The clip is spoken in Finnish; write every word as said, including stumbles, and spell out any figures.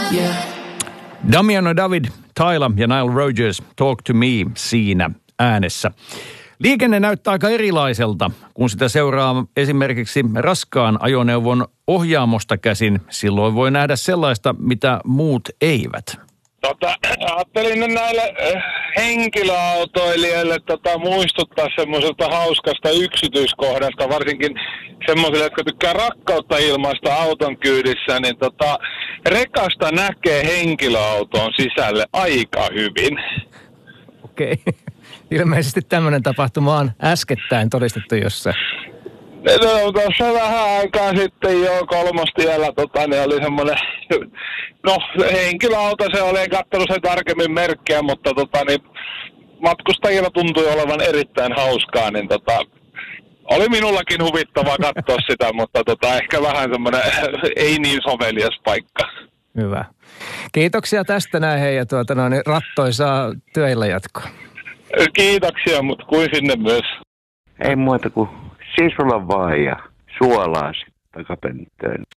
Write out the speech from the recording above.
Yeah. Damiano David, Tyla ja Nile Rodgers, Talk to Me siinä äänessä. Liikenne näyttää aika erilaiselta, kun sitä seuraa esimerkiksi raskaan ajoneuvon ohjaamosta käsin. Silloin voi nähdä sellaista, mitä muut eivät. Tota, ajattelin nyt näille henkilöautoilijoille tota, muistuttaa semmoisesta hauskasta yksityiskohdasta, varsinkin semmoisille, jotka tykkää rakkautta ilmaista auton kyydissä, niin tota, rekasta näkee henkilöauton sisälle aika hyvin. Okei. Okay. Ilmeisesti tämmöinen tapahtuma on äskettäin todistettu jossain. No, tuossa vähän aikaa sitten jo kolmostiellä tota, niin oli semmoinen, no henkilöauto se oli, en katsonut sen tarkemmin merkkiä, mutta tota, niin, matkustajilla tuntui olevan erittäin hauskaa, niin tota, oli minullakin huvittavaa katsoa sitä, mutta tota, ehkä vähän semmoinen ei niin sovelias paikka. Hyvä. Kiitoksia tästä näin hei ja tuota, no, niin rattoisaa työillä jatkoa. Kiitoksia, mutta kuin sinne myös. Ei muuta kuin sisulla vaan ja suolaa sitten takapönttöön.